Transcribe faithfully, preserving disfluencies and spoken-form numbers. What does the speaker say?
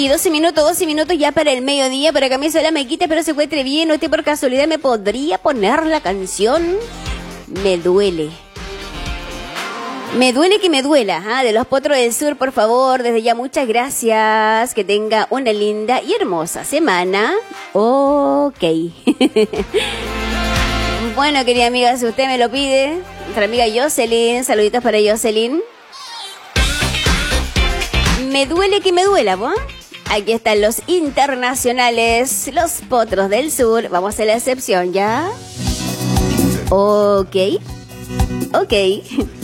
Oye, doce minutos, doce minutos ya para el mediodía. Por acá me hizo la mequita, pero se encuentre bien. ¿Usted por casualidad me podría poner la canción? Me duele. Me duele que me duela, ¿ah? De los Potros del Sur, por favor. Desde ya, muchas gracias. Que tenga una linda y hermosa semana. Ok. Bueno, querida amiga, si usted me lo pide, nuestra amiga Jocelyn, saluditos para Jocelyn. Me duele que me duela, ¿no? Aquí están los internacionales, los Potros del Sur. Vamos a hacer la excepción, ¿ya? Ok. Ok.